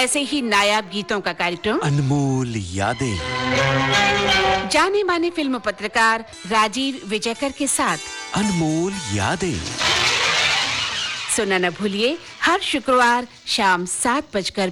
ऐसे ही नायाब गीतों का कार्यक्रम अनमोल यादें। जाने माने फिल्म पत्रकार राजीव विजयकर के साथ अनमोल यादें। सुनना न भूलिए हर शुक्रवार शाम 7:25